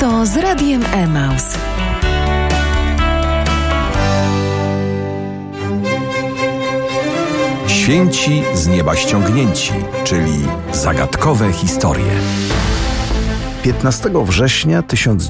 Lato z Radiem Emaus. Święci z nieba ściągnięci, czyli zagadkowe historie. 15 września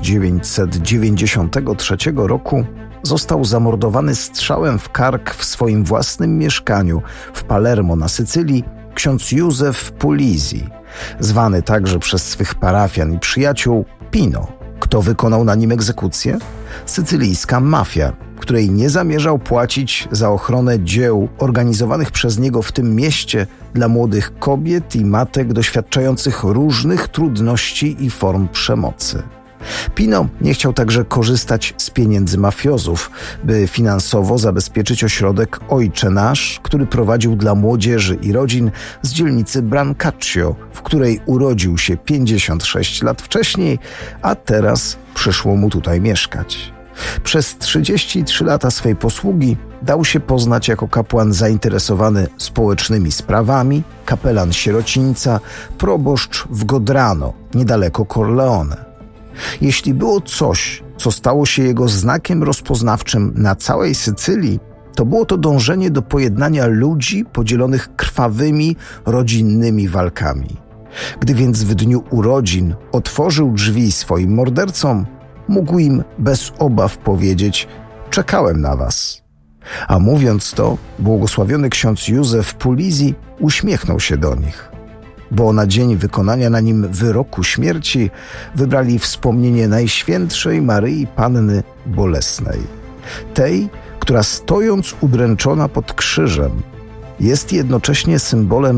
1993 roku został zamordowany strzałem w kark w swoim własnym mieszkaniu w Palermo na Sycylii ksiądz Józef Puglisi, zwany także przez swych parafian i przyjaciół Pino. Kto wykonał na nim egzekucję? Sycylijska mafia, której nie zamierzał płacić za ochronę dzieł organizowanych przez niego w tym mieście dla młodych kobiet i matek doświadczających różnych trudności i form przemocy. Pino nie chciał także korzystać z pieniędzy mafiozów, by finansowo zabezpieczyć ośrodek Ojcze Nasz, który prowadził dla młodzieży i rodzin z dzielnicy Brancaccio, w której urodził się 56 lat wcześniej, a teraz przyszło mu tutaj mieszkać. Przez 33 lata swej posługi dał się poznać jako kapłan zainteresowany społecznymi sprawami, kapelan sierocińca, proboszcz w Godrano, niedaleko Corleone. Jeśli było coś, co stało się jego znakiem rozpoznawczym na całej Sycylii, to było to dążenie do pojednania ludzi podzielonych krwawymi, rodzinnymi walkami. Gdy więc w dniu urodzin otworzył drzwi swoim mordercom, mógł im bez obaw powiedzieć: czekałem na was. A mówiąc to, błogosławiony ksiądz Józef Puglisi uśmiechnął się do nich, bo na dzień wykonania na nim wyroku śmierci wybrali wspomnienie Najświętszej Maryi Panny Bolesnej, tej, która stojąc udręczona pod krzyżem jest jednocześnie symbolem